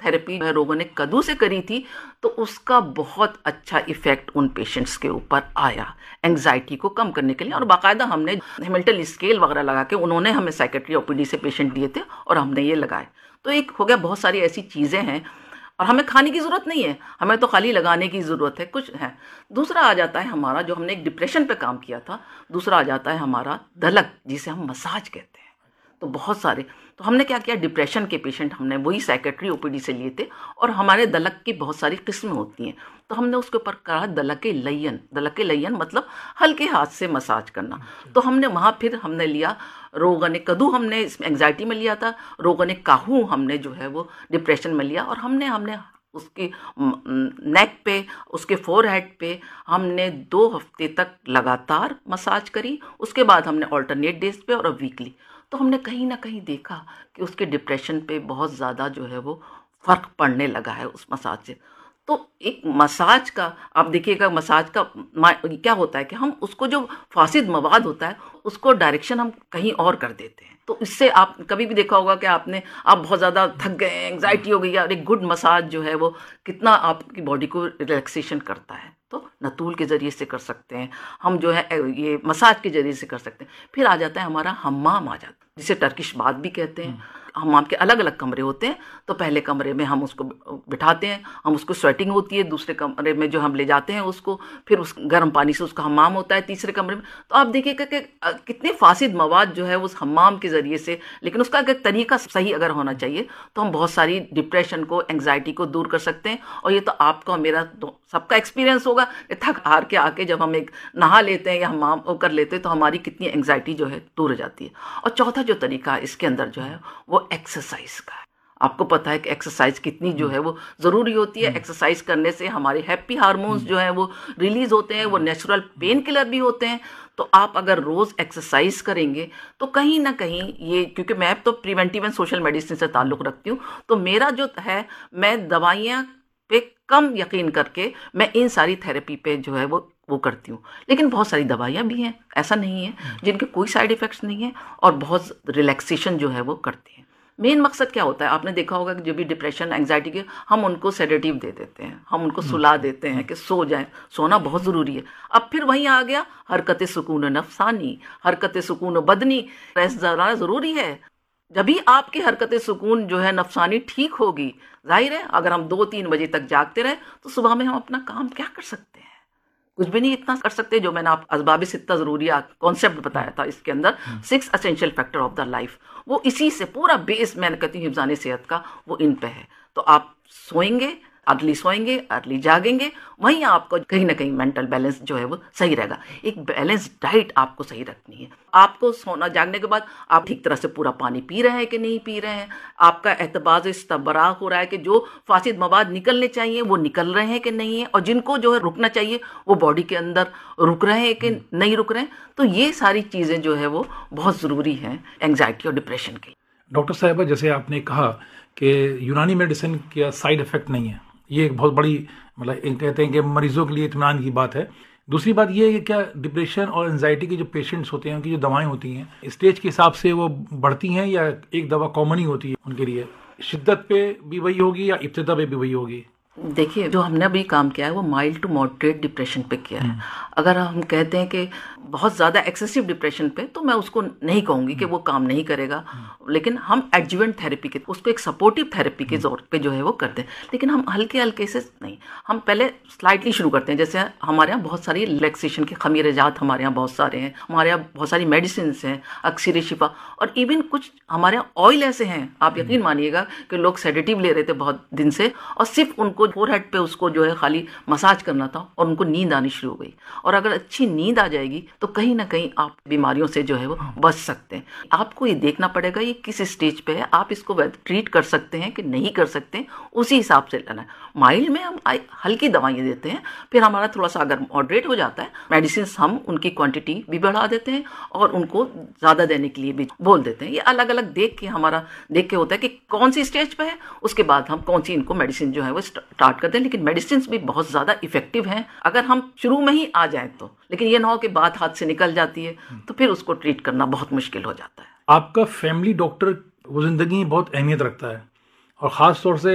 Therapy रोगों ने कद्दू से करी थी तो उसका बहुत अच्छा इफेक्ट उन पेशेंट्स के ऊपर आया एंग्जाइटी को कम करने के लिए। और बाकायदा हमने हैमिल्टन स्केल वगैरह लगा के, उन्होंने हमें साइकेट्री ओपीडी से पेशेंट दिए थे और हमने ये लगाए। तो एक हो गया, बहुत सारी ऐसी चीज़ें हैं और हमें खाने की ज़रूरत नहीं है, हमें तो खाली लगाने की ज़रूरत है, कुछ है। दूसरा आ जाता है हमारा, जो हमने एक डिप्रेशन पे काम किया था, दूसरा आ जाता है हमारा दलक, जिसे हम मसाज कहते हैं। तो बहुत सारे, तो हमने क्या किया, डिप्रेशन के पेशेंट हमने वही साइकेट्री ओपीडी से लिए थे और हमारे दलक की बहुत सारी किस्में होती हैं, तो हमने उसके ऊपर कहा दलके लयन। दलके लयन मतलब हल्के हाथ से मसाज करना। तो हमने वहाँ फिर हमने लिया रोगन कद्दू, हमने इसमें एंग्जाइटी में लिया था, रोगन काहू हमने जो है वो डिप्रेशन में लिया, और हमने उसकी नेक पे, उसके फोरहेड पे हमने 2 हफ्ते तक लगातार मसाज करी। उसके बाद हमने ऑल्टरनेट डेज पे और वीकली। तो हमने कहीं ना कहीं देखा कि उसके डिप्रेशन पे बहुत ज़्यादा जो है वो फ़र्क पड़ने लगा है उस मसाज से। तो एक मसाज का आप देखिएगा, मसाज का क्या होता है कि हम उसको, जो फासिद मवाद होता है उसको डायरेक्शन हम कहीं और कर देते हैं। तो इससे आप कभी भी देखा होगा कि आप बहुत ज़्यादा थक गए हैं, एंग्जाइटी हो गई है, और एक गुड मसाज जो है वो कितना आपकी बॉडी को रिलैक्सेशन करता है। तो नतूल के ज़रिए से कर सकते हैं हम, जो है ये मसाज के ज़रिए से कर सकते हैं। फिर आ जाता है हमारा हम्माम, आ जाता है जिसे टर्किश बाथ भी कहते हैं। हमाम के अलग अलग कमरे होते हैं, तो पहले कमरे में हम उसको बिठाते हैं, हम उसको स्वेटिंग होती है, दूसरे कमरे में जो हम ले जाते हैं उसको, फिर उस गर्म पानी से उसका हम्माम होता है तीसरे कमरे में। तो आप देखिएगा कि कितने फासिद मवाद जो है उस हम्माम के ज़रिए से, लेकिन उसका अगर तरीका सही अगर होना चाहिए तो हम बहुत सारी डिप्रेशन को, एंग्जाइटी को दूर कर सकते हैं। और ये तो आपका और मेरा सबका एक्सपीरियंस होगा, थक हार के आके जब हम एक नहा लेते हैं या हम्माम कर लेते हैं तो हमारी कितनी एंग्जाइटी जो है दूर हो जाती है। और चौथा जो तरीका इसके अंदर जो है वो एक्सरसाइज का है। आपको पता है कि एक्सरसाइज कितनी जो है वो ज़रूरी होती है। एक्सरसाइज करने से हमारे हैप्पी हार्मोन्स जो हैं वो रिलीज होते हैं, वो नेचुरल पेन किलर भी होते हैं। तो आप अगर रोज़ एक्सरसाइज करेंगे तो कहीं ना कहीं ये, क्योंकि मैं तो प्रिवेंटिव एंड सोशल मेडिसिन से ताल्लुक़ रखती हूँ, तो मेरा जो है, मैं दवाइयाँ पे कम यकीन करके मैं इन सारी थेरेपी पे जो है वो करती हूँ। लेकिन बहुत सारी दवाइयाँ भी हैं, ऐसा नहीं है, जिनके कोई साइड इफ़ेक्ट्स नहीं है और बहुत रिलैक्सेशन जो है वो करती हैं। मेन मकसद क्या होता है, आपने देखा होगा कि जो भी डिप्रेशन, एंग्जाइटी के, हम उनको सेडेटिव दे देते हैं, हम उनको सुला देते हैं कि सो जाएं। सोना बहुत ज़रूरी है। अब फिर वहीं आ गया हरकत सुकून नफसानी, हरकत सुकून बदनी, रेस्ट ज़रा ज़रूरी है। जब भी आपकी हरकत सुकून जो है नफसानी ठीक होगी, जाहिर है अगर हम 2-3 बजे तक जागते रहे तो सुबह में हम अपना काम क्या कर सकते हैं, कुछ भी नहीं इतना कर सकते। जो मैंने आप असबाब इतना ज़रूरी कॉन्सेप्ट बताया था, इसके अंदर 6 essential factor of the life, वो इसी से पूरा बेस, मैंने कहती हूँ हिफ्ज़ान सेहत का, वो इन पे है। तो आप सोएंगे, अर्ली सोएंगे, अर्ली जागेंगे, वहीं आपको कहीं ना कहीं मेंटल बैलेंस जो है वो सही रहेगा। एक बैलेंस डाइट आपको सही रखनी है। आपको सोना, जागने के बाद आप ठीक तरह से पूरा पानी पी रहे हैं कि नहीं पी रहे हैं, आपका एतबाज़ इस्तबरा हो रहा है कि जो फासिद मवाद निकलने चाहिए वो निकल रहे हैं कि नहीं है, और जिनको जो है रुकना चाहिए वो बॉडी के अंदर रुक रहे हैं कि नहीं रुक रहे हैं। तो ये सारी चीज़ें जो है वो बहुत ज़रूरी हैं एंग्जाइटी और डिप्रेशन की। डॉक्टर साहिबा, जैसे आपने कहा कि यूनानी मेडिसिन का साइड इफ़ेक्ट नहीं है, ये एक बहुत बड़ी, मतलब कहते हैं कि मरीजों के लिए इत्मीनान की बात है। दूसरी बात ये है कि क्या डिप्रेशन और एंजाइटी के जो पेशेंट्स होते हैं, उनकी जो दवाएं होती हैं स्टेज के हिसाब से वो बढ़ती हैं, या एक दवा कॉमन ही होती है उनके लिए, शिद्दत पे भी वही होगी या इब्तिदा पे भी वही होगी? देखिए, जो हमने अभी काम किया है वो माइल्ड टू मॉडरेट डिप्रेशन पे किया है। अगर हम कहते हैं कि बहुत ज़्यादा एक्सेसिव डिप्रेशन पे, तो मैं उसको नहीं कहूँगी कि वो काम नहीं करेगा, लेकिन हम एडजुवेंट थेरेपी के, उसको एक सपोर्टिव थेरेपी के तौर पे जो है वो करते हैं। लेकिन हम हल्के हल्के से नहीं, हम पहले स्लाइटली शुरू करते हैं। जैसे हमारे यहाँ बहुत सारी रिलैक्सेशन के खमीरे जात हमारे यहाँ बहुत सारे हैं, हमारे यहाँ बहुत सारी मेडिसिन हैं, अक्सर शिफा, और इवन कुछ हमारे यहाँ ऑयल ऐसे हैं, आप यकीन मानिएगा कि लोग सेडेटिव ले रहे थे बहुत दिन से, और सिर्फ उनको फोरहेड पे उसको जो है खाली मसाज करना था और उनको नींद आनी शुरू हो गई। और अगर अच्छी नींद आ जाएगी तो कहीं ना कहीं आप बीमारियों से जो है वो बच सकते हैं। आपको ये देखना पड़ेगा ये किस स्टेज पे है, आप इसको ट्रीट कर सकते हैं कि नहीं कर सकते हैं, उसी हिसाब से लेना है। माइल्ड में हम हल्की दवाइयाँ देते हैं, फिर हमारा थोड़ा सा अगर मॉडरेट हो जाता है, मेडिसिन हम उनकी क्वांटिटी भी बढ़ा देते हैं और उनको ज़्यादा देने के लिए भी बोल देते हैं। ये अलग अलग देख के होता है कि कौन सी स्टेज पे है, उसके बाद हम कौन सी इनको मेडिसिन जो है वो स्टार्ट करते हैं। लेकिन मेडिसिन भी बहुत ज़्यादा इफेक्टिव हैं अगर हम शुरू में ही आ जाएं तो, लेकिन ये ना हो कि बात हाथ से निकल जाती है तो फिर उसको ट्रीट करना बहुत मुश्किल हो जाता है। आपका फैमिली डॉक्टर वो जिंदगी में बहुत अहमियत रखता है, और ख़ास तौर से